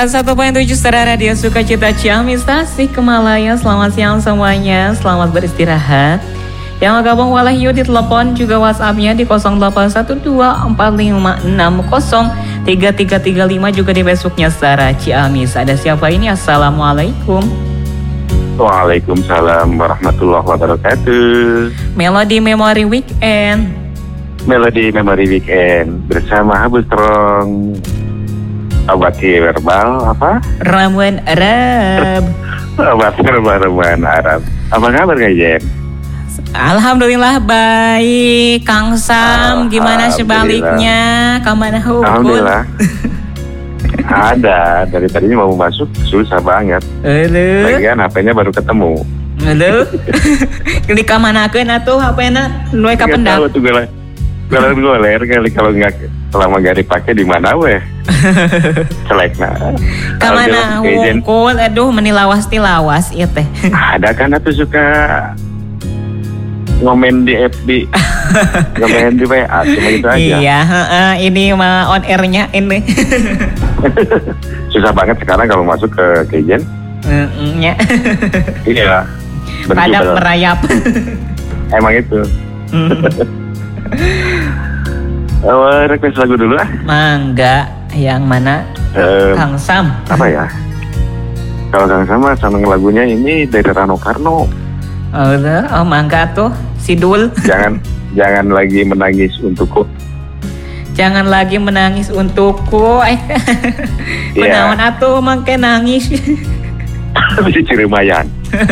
101.7 Setara Radio Sukacita Ciamis, Tasik Malaya. Selamat siang semuanya, selamat beristirahat. Yang gabung walahyu di telepon juga WhatsApp-nya di 0812-4560-3335 juga di Facebooknya Setara Ciamis. Ada siapa ini? Assalamualaikum. Waalaikumsalam warahmatullahi wabarakatuh. Melody Memory Weekend. Melody Memory Weekend bersama Habu Strong. Obat herbal apa? Ramuan Arab. Obat herbal ramuan Arab. Apa kabar Kak Jen? Alhamdulillah baik. Kang Sam gimana sebaliknya? Kemana hukul? Alhamdulillah. Ada, dari tadinya mau masuk susah banget. Lagian HP-nya baru ketemu. Halo. Klik kamanakeun atuh HP-na? Nu ka pendak. Tahu tuh goler kali kalau selama nggak dipakai di mana weh? Selekna. Kamana hukul? Aduh, menilawas tilawas ieu teh. Ada kan atuh suka ngomen di FB, ngomen di WA, cuma itu aja. Iya, ini mah on air-nya ini. Susah banget sekarang kalau masuk ke Kejen. Nya. Iya. Padam merayap. Emang itu. Request lagu dulu lah. Mangga, yang mana? Kang Sam. Apa ya? Kalau Kang Sam seneng lagunya ini dari Rano Karno. Oh mangga tuh, Sidul. Jangan lagi menangis untukku. Jangan lagi menangis untukku. Menawan atuh mangke nangis. Bisa Ciremayan.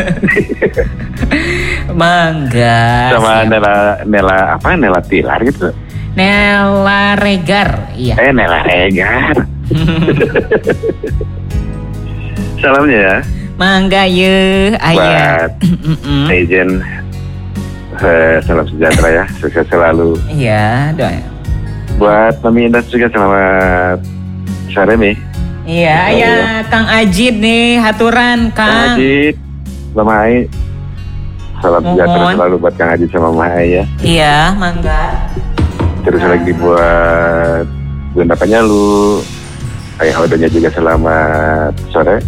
Mangga. Sama Nela Tilar gitu. Nela Regar, iya. Nela Regar. Salamnya ya. Mangga ye, ayah. Buat Legend, salam sejahtera ya, sukses selalu. Iya, doa. Buat Mami Indah juga selamat sore Mi. Iya, ayah Kang Ajid nih, haturan Kang. Ajid, Mama Ai. Salam sejahtera selalu buat Kang Ajid sama Mama Ai ya. Iya, mangga. Terus lagi buat Bunda Panyalu, ayah Odonya juga selamat sore.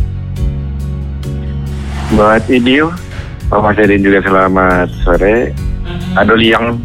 Buat Idio, Mama Sedin juga selamat sore. Adoyang,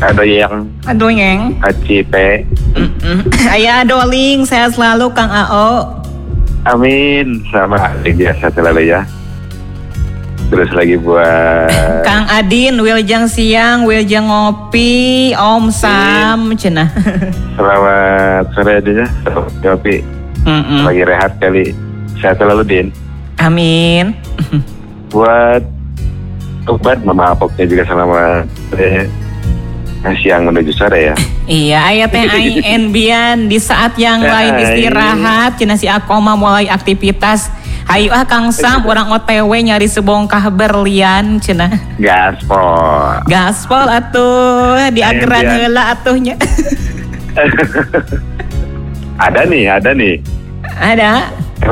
ACP. Ayah Adoling, sehat selalu Kang AO. Amin, sama biasa selalu ya. Terus lagi buat Kang Adin, Wiljang siang, Wiljang ngopi, Om Sam, cenah. Selamat sore Din ya, selamat ngopi. Lagi rehat kali, sehat selalu Din. Amin. Buat obat Mama Apoknya juga selamat siang menuju sore ya. Iya, ayat teh aing bian di saat yang lain istirahat, cenah si Akoma mulai aktivitas. Hayu Kang Sam, orang OTW nyari sebongkah berlian cenah. Gaspol atuh, di ageran heula atuhnya. Ada nih. Ada.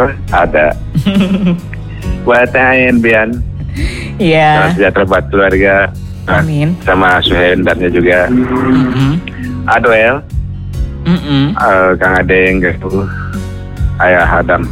Buat Ayen Bian. Iya. Sejahtera buat keluarga. Amin. Sama Suhendarnya juga. Adoel. Kang Adeng gitu. Ayah Adam.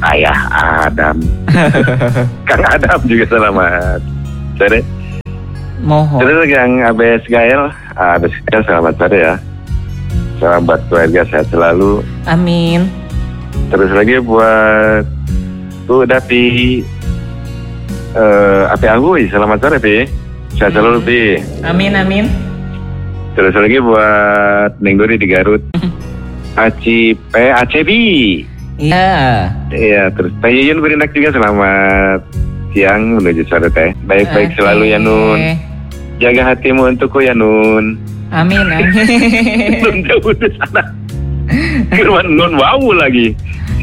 Kang Adam juga selamat sore. Mohon. Terus yang ABS Gael selamat sore ya. Salam buat keluarga sehat selalu. Amin. Terus lagi buat Dapi Api Angui, selamat sore Pi. Sehat selalu Pi. Amin. Terus lagi buat Nengguri di Garut. ACB. Iya. Iya, terus Teh Yuyun berinak juga selamat siang menuju sore Teh. Baik-baik selalu ya Nun. Jaga hatimu untukku ya Nun. Amin. Nun jauh di sana. Firman Nun wow lagi.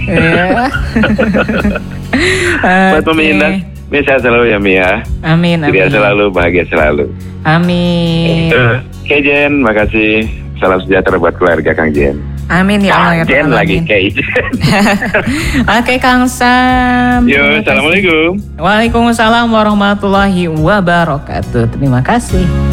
Buat Mami Indah, Mi sehat selalu ya Mi ya. Amin. Ceria selalu, bahagia selalu. Amin. Kak Jen, makasih. Salam sejahtera buat keluarga Kang Jen. Amin ya Allah. Jen lagi Kak Jen. Oke Kang Sam. Yo, assalamualaikum. Waalaikumsalam warahmatullahi wabarakatuh. Terima kasih.